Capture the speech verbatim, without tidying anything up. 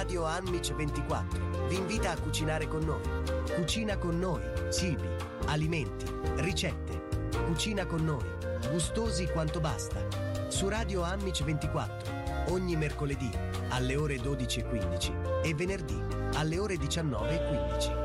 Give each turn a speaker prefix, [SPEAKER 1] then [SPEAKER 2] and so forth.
[SPEAKER 1] Radio Anmic ventiquattro vi invita a cucinare con noi. Cucina con noi, cibi, alimenti, ricette. Cucina con noi, gustosi quanto basta. Su Radio Anmic ventiquattro, ogni mercoledì alle ore dodici e quindici e venerdì alle ore diciannove e quindici.